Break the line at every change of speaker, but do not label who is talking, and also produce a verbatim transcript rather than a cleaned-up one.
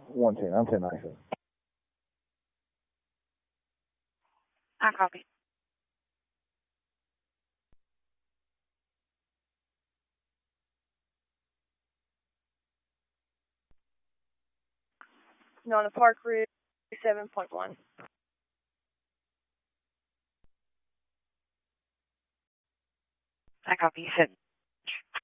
one ten. I'm ten ninety-seven.
I copy. Nona Park Ridge, seven point one. I copy. You said